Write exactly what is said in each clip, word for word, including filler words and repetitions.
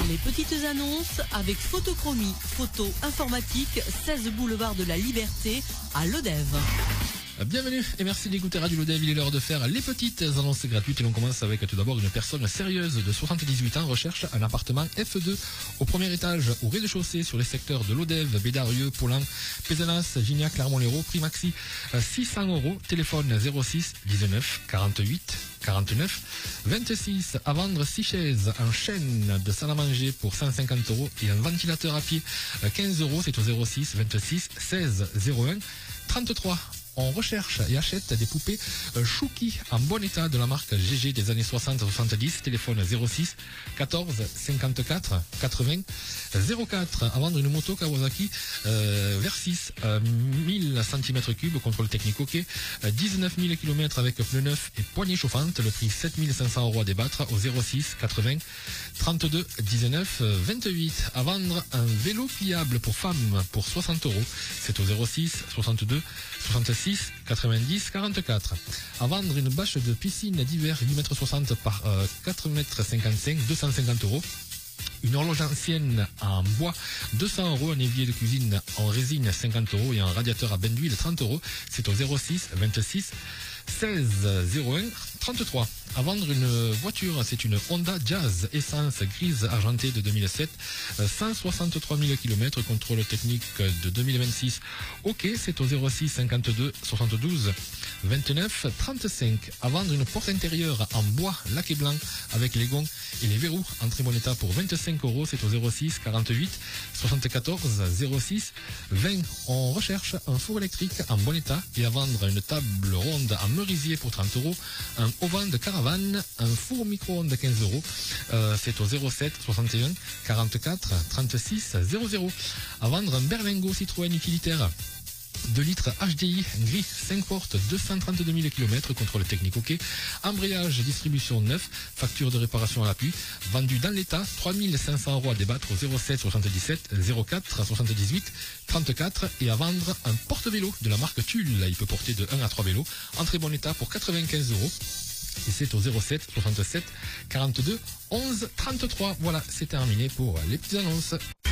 Les petites annonces avec Photochromie, photo informatique, seize boulevard de la Liberté à Lodève. Bienvenue et merci d'écouter Radio Lodève. Il est l'heure de faire les petites annonces gratuites et l'on commence avec tout d'abord une personne sérieuse de soixante-dix-huit ans recherche un appartement F deux au premier étage au rez-de-chaussée sur les secteurs de Lodève, Bédarieux, Paulhan, Pézenas, Gignac, Clermont-Lérault, prix maxi six cents euros, téléphone zéro six dix-neuf quarante-huit quarante-neuf vingt-six, à vendre six chaises en chaîne de salle à manger pour cent cinquante euros et un ventilateur à pied quinze euros, c'est au zéro six vingt-six seize zéro un trente-trois. On recherche et achète des poupées Chouki en bon état de la marque G G des années soixante soixante-dix. Téléphone zéro six quatorze cinquante-quatre quatre-vingts zéro quatre. À vendre une moto Kawasaki euh, Versys euh, mille centimètres cubes, contrôle technique OK, euh, dix-neuf mille kilomètres avec pneus neufs et poignée chauffante. Le prix sept mille cinq cents euros à débattre au zéro six quatre-vingts trente-deux dix-neuf vingt-huit. À vendre un vélo pliable pour femmes pour soixante euros. C'est au zéro six soixante-deux soixante-six quatre-vingt-dix quarante-quatre. À vendre une bâche de piscine d'hiver huit mètres soixante par euh, quatre mètres cinquante-cinq, deux cent cinquante euros. Une horloge ancienne en bois, deux cents euros. Un évier de cuisine en résine, cinquante euros. Et un radiateur à bain d'huile, trente euros. C'est au zéro six vingt-six seize zéro un trente-trois. À vendre une voiture, c'est une Honda Jazz essence grise argentée de deux mille sept, cent soixante-trois mille kilomètres, contrôle technique de deux mille vingt-six. OK, c'est au zéro six cinquante-deux soixante-douze vingt-neuf trente-cinq. À vendre une porte intérieure en bois laqué blanc avec les gonds et les verrous en très bon état pour vingt-cinq euros. C'est au zéro six quarante-huit soixante-quatorze zéro six vingt. On recherche un four électrique en bon état et à vendre une table ronde en merisier pour trente euros, un auvent de caravane, un four micro-ondes quinze euros. Euh, c'est au zéro sept soixante et un quarante-quatre trente-six zéro zéro. À vendre un Berlingo Citroën utilitaire deux litres H D I gris cinq portes, deux cent trente-deux mille kilomètres, contrôle technique OK, embrayage, distribution neuf, facture de réparation à l'appui, vendu dans l'état, trois mille cinq cents euros à débattre au zéro sept soixante-dix-sept zéro quatre soixante-dix-huit trente-quatre. Et à vendre un porte-vélo de la marque Tulle. Il peut porter de un à trois vélos en très bon état pour quatre-vingt-quinze euros. Et c'est au zéro sept soixante-sept quarante-deux onze trente-trois. Voilà, c'est terminé pour les petites annonces.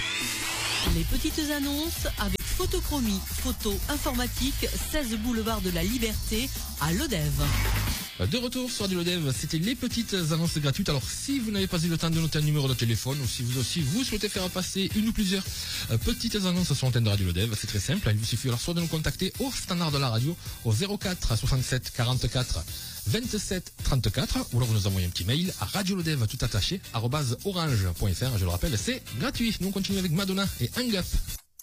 Les petites annonces avec Photochromie, photo informatique, seize boulevard de la Liberté à Lodève. De retour sur Radio Lodève, c'était les petites annonces gratuites. Alors si vous n'avez pas eu le temps de noter un numéro de téléphone ou si vous aussi vous souhaitez faire passer une ou plusieurs euh, petites annonces sur l'antenne de Radio Lodève, c'est très simple. Il vous suffit alors soit de nous contacter au standard de la radio au zéro quatre soixante-sept quarante-quatre vingt-sept trente-quatre ou alors vous nous envoyez un petit mail à radiolodève tout attaché arobase orange point fr. Je le rappelle, c'est gratuit. Nous on continue avec Madonna et Hang Up.